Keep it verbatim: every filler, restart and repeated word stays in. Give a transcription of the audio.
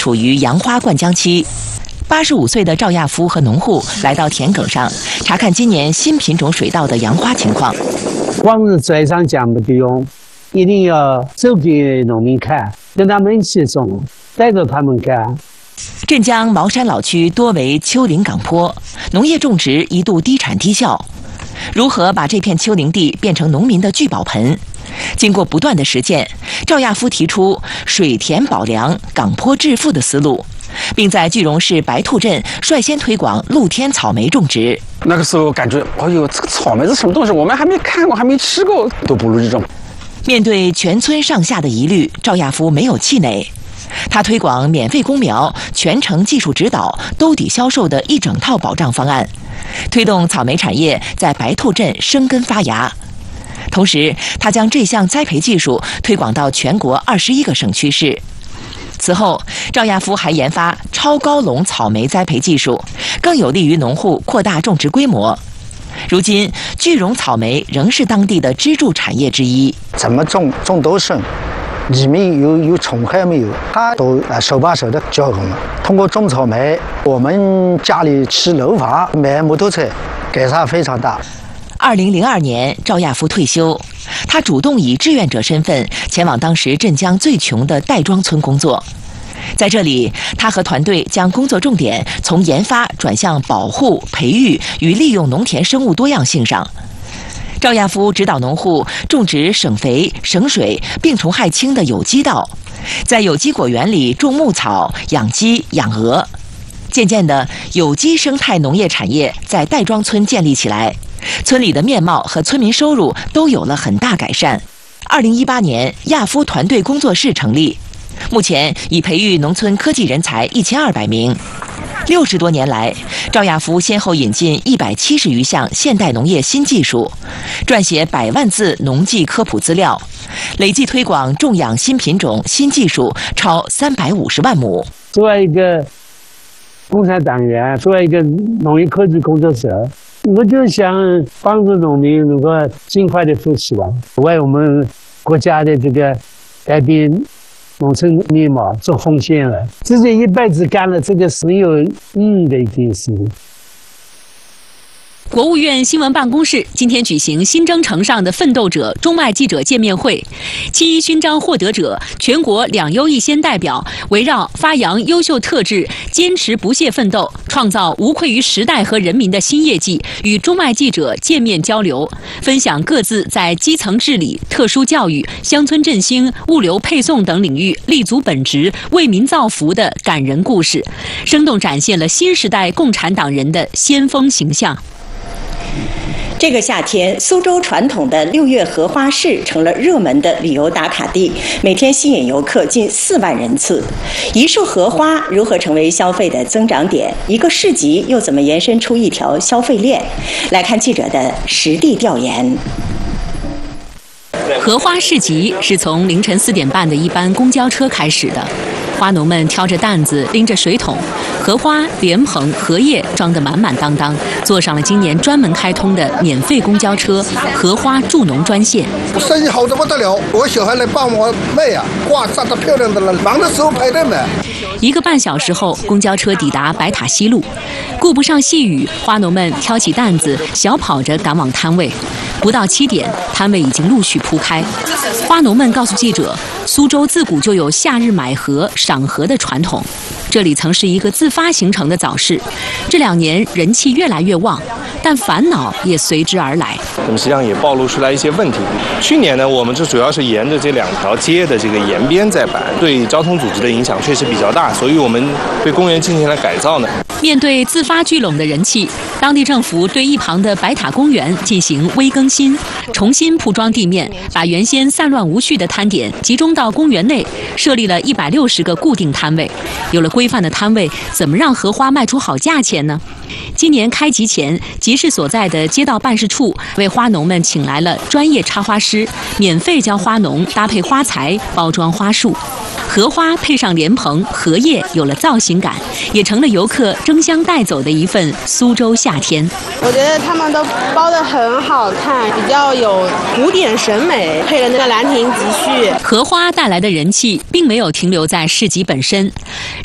处于杨花灌浆期。八十五岁的赵亚夫和农户来到田埂上，查看今年新品种水稻的杨花情况。 光是嘴上讲不用，一定要走给农民看，跟他们一起种，带着他们干。 镇江茅山老区多为丘陵岗坡，农业种植一度低产低效。如何把这片丘陵地变成农民的聚宝盆？经过不断的实践，赵亚夫提出水田保粮、岗坡致富的思路，并在句容市白兔镇率先推广露天草莓种植。 那个时候感觉，哎呦，这个草莓是什么东西？我们还没看过，还没吃过，都不如这种。 面对全村上下的疑虑，赵亚夫没有气馁。他推广免费公苗、全程技术指导、兜底销售的一整套保障方案，推动草莓产业在白兔镇生根发芽。同时，他将这项栽培技术推广到全国二十一个省区市。此后，赵亚夫还研发超高笼草莓栽培技术，更有利于农户扩大种植规模。如今，句容草莓仍是当地的支柱产业之一。 怎么种种多顺，里面有有虫害没有，他都啊手把手的教我们。通过种草莓，我们家里吃楼房、买摩托车，改善非常大。 二零零二年，赵亚夫退休，他主动以志愿者身份前往当时镇江最穷的戴庄村工作。在这里，他和团队将工作重点从研发转向保护、培育与利用农田生物多样性上。赵亚夫指导农户种植省肥、省水、病虫害轻的有机稻，在有机果园里种牧草、养鸡、养鹅。渐渐的，有机生态农业产业在戴庄村建立起来。村里的面貌和村民收入都有了很大改善。二零一八年，亚夫团队工作室成立，目前已培育农村科技人才一千二百名。六十多年来，赵亚夫先后引进一百七十余项现代农业新技术，撰写百万字农技科普资料，累计推广种养新品种、新技术超三百五十万亩。 作为一个共产党员，作为一个农业科技工作者，我就想帮助农民能够尽快的复起来，为我们国家的这个改变农村面貌做贡献了。自己一辈子干了这个很有意义的一件事。 国务院新闻办公室今天举行新征程上的奋斗者中外记者见面会，七一勋章获得者、全国两优一先代表围绕发扬优秀特质、坚持不懈奋斗、创造无愧于时代和人民的新业绩，与中外记者见面交流，分享各自在基层治理、特殊教育、乡村振兴、物流配送等领域立足本职、为民造福的感人故事，生动展现了新时代共产党人的先锋形象。 这个夏天，苏州传统的六月荷花市成了热门的旅游打卡地，每天吸引游客近四万人次。一束荷花如何成为消费的增长点？一个市集又怎么延伸出一条消费链？来看记者的实地调研。 荷花市集是从凌晨四点半的一班公交车开始的，花农们挑着担子，拎着水桶，荷花、莲蓬、荷叶装得满满当当，坐上了今年专门开通的免费公交车——荷花助农专线。 生意好得不得了，我小孩来帮我卖呀、啊，哇，扎得漂亮的了，忙的时候排队买。 一个半小时后，公交车抵达白塔西路，顾不上细雨，花农们挑起担子，小跑着赶往摊位。不到七点，摊位已经陆续铺开。花农们告诉记者，苏州自古就有夏日买荷、赏荷的传统，这里曾是一个自发形成的早市，这两年人气越来越旺，但烦恼也随之而来。 我们实际上也暴露出来一些问题。去年呢，我们这主要是沿着这两条街的这个沿边在办，对交通组织的影响确实比较大，所以我们对公园进行了改造呢。 面对自发聚拢的人气，当地政府对一旁的白塔公园进行微更新，重新铺装地面，把原先散乱无序的摊点集中到公园内，设立了一百六十个固定摊位。有了规范的摊位，怎么让荷花卖出好价钱呢？今年开集前，集市所在的街道办事处为花农们请来了专业插花师，免费教花农搭配花材、包装花束。荷花配上莲蓬、荷叶，有了造型感，也成了游客争相带走的一份苏州夏天。 我觉得他们都包得很好看，比较有古典审美，配了那个兰亭集序。 荷花带来的人气并没有停留在市集本身，